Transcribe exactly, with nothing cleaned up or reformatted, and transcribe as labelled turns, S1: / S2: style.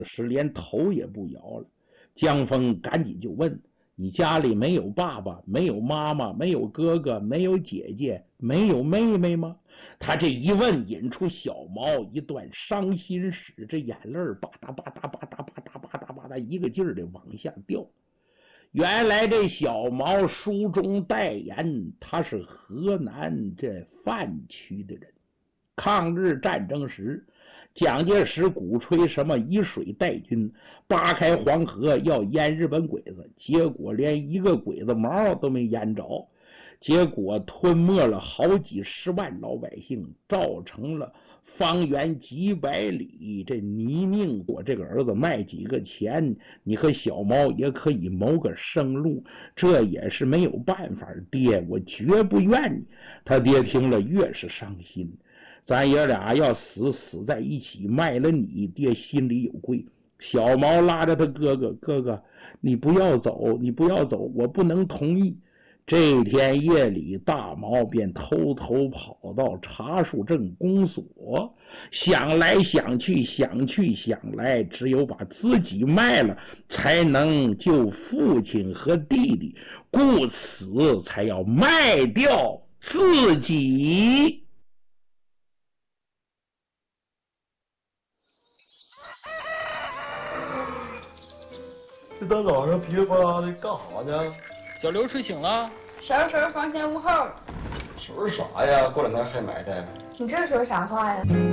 S1: 是连头也不摇了。江峰赶紧就问：你家里没有爸爸，没有妈妈，没有哥哥，没有姐姐，没有妹妹吗？他这一问引出小毛一段伤心史，这眼泪吧嗒吧嗒吧嗒吧嗒吧嗒吧嗒一个劲儿的往下掉。原来这小毛书中代言，他是河南这范区的人。抗日战争时，蒋介石鼓吹什么以水代军，扒开黄河要淹日本鬼子，结果连一个鬼子毛都没淹着，结果吞没了好几十万老百姓，造成了方圆几百里这泥泞。我这个儿子卖几个钱，你和小毛也可以谋个生路，这也是没有办法，爹，我绝不愿意。他爹听了越是伤心，咱爷俩要死死在一起，卖了你，爹心里有愧。小毛拉着他哥哥，哥哥，你不要走，你不要走，我不能同意。这天夜里，大毛便偷偷跑到茶树镇公所，想来想去，想去想来，只有把自己卖了，才能救父亲和弟弟，故此才要卖掉自己。
S2: 这大早上噼里啪啦的干啥呢？
S3: 小刘睡醒了，
S4: 收拾房前屋后。
S2: 收拾啥呀？过两天还埋汰。
S4: 你这说啥话呀？